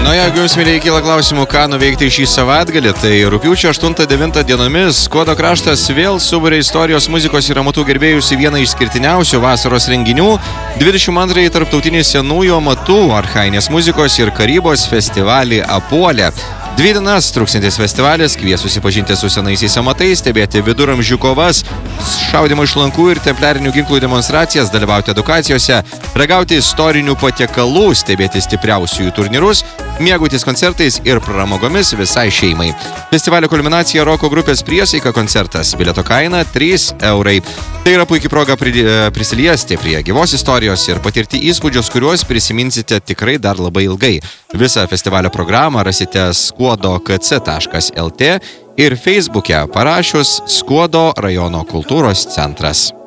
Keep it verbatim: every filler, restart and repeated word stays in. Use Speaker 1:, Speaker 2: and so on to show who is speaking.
Speaker 1: Na, jeigu jums, mėlyje, kyla klausimų, ką nuveikti šį savaitgalį, tai rugpjūčio aštuntą devintą dienomis Skuodo kraštas vėl suburia istorijos, muzikos ir amatų gerbėjus į vieną išskirtiniausių vasaros renginių – dvidešimt antrąjį tarptautinį senųjų amatų, archainės muzikos ir karybos festivalį Apuolė. Dvi dienas truksantis festivalis kvies susipažinti su senaisiais amatais, stebėti viduramžių kovas, šaudimo iš lankų ir templiarinių ginklų demonstracijas, dalyvauti edukacijose, ragauti istorinių patiekalų, stebėti stipriausiųjų turnyrus, mėgautis koncertais ir pramogomis visai šeimai. Festivalio kulminacija roko grupės Priesaika koncertas, bilieto kaina trys eurai. Tai yra puikia proga prisiliesti prie gyvos istorijos ir patirti įspūdžius, kuriuos prisiminsite tikrai dar labai ilgai. Visą festivalio programą rasite skuodo k c taškas l t ir Feisbuke parašius Skuodo rajono kultūros centras.